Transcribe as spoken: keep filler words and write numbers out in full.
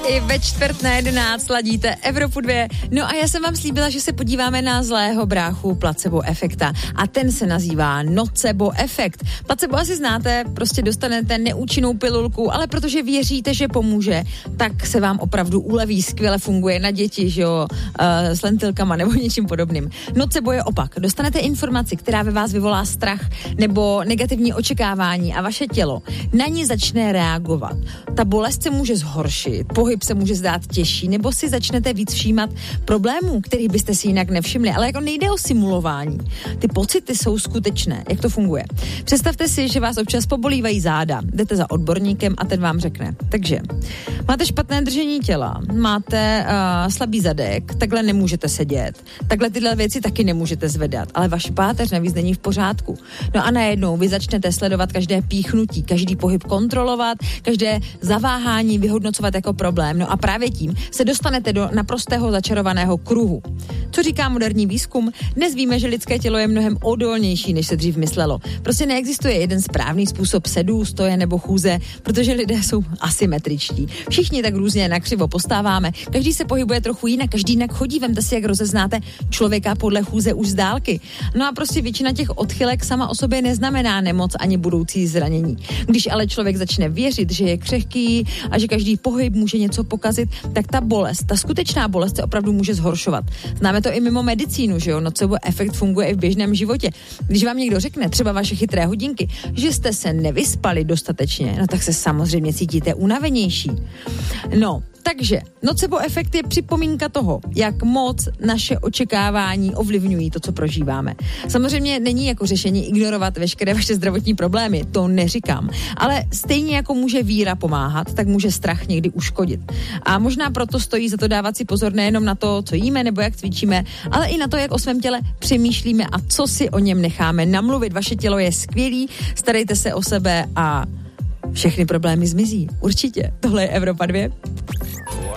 I ve čtvrt na jedenáct ladíte Evropu dvě. No a já jsem vám slíbila, že se podíváme na zlého bráchu placebo efekta. A ten se nazývá nocebo efekt. Placebo asi znáte, prostě dostanete neúčinnou pilulku, ale protože věříte, že pomůže, tak se vám opravdu uleví, skvěle funguje na děti, že jo, uh, s lentilkama nebo něčím podobným. Nocebo je opak. Dostanete informaci, která ve vás vyvolá strach nebo negativní očekávání a vaše tělo na ní začne reagovat. Ta bolest se může zhoršit, pohyb se může zdát těžší, nebo si začnete víc všímat problémů, kterých byste si jinak nevšimli, ale jako nejde o simulování. Ty pocity jsou skutečné. Jak to funguje? Představte si, že vás občas pobolívají záda. Jdete za odborníkem a ten vám řekne. Takže máte špatné držení těla, máte uh, slabý zadek, takhle nemůžete sedět, takhle tyhle věci taky nemůžete zvedat, ale vaše páteř navíc není v pořádku. No a najednou vy začnete sledovat každé píchnutí, každý pohyb kontrolovat, každé zaváhání vyhodnocovat jako problém. No a právě tím se dostanete do naprostého začarovaného kruhu. Co říká moderní výzkum? Dnes víme, že lidské tělo je mnohem odolnější, než se dřív myslelo. Prostě neexistuje jeden správný způsob sedu, stoje nebo chůze, protože lidé jsou asymetričtí. Všichni tak různě nakřivo postáváme, každý se pohybuje trochu jinak, každý jinak chodí, vemte si, jak rozeznáte člověka podle chůze už z dálky. No a prostě většina těch odchylek sama o sobě neznamená nemoc ani budoucí zranění. Když ale člověk začne věřit, že je křehký a že každý pohyb může něco pokazit, tak ta bolest, ta skutečná bolest se opravdu může zhoršovat. Známe to i mimo medicínu, že jo, nocebo efekt funguje i v běžném životě. Když vám někdo řekne, třeba vaše chytré hodinky, že jste se nevyspali dostatečně, no tak se samozřejmě cítíte unavenější. No, takže nocebo efekt je připomínka toho, jak moc naše očekávání ovlivňují to, co prožíváme. Samozřejmě není jako řešení ignorovat veškeré vaše zdravotní problémy, to neříkám. Ale stejně jako může víra pomáhat, tak může strach někdy uškodit. A možná proto stojí za to dávat si pozor nejenom na to, co jíme nebo jak cvičíme, ale i na to, jak o svém těle přemýšlíme a co si o něm necháme namluvit. Vaše tělo je skvělý, starejte se o sebe a všechny problémy zmizí. Určitě. Tohle je Evropa dvě.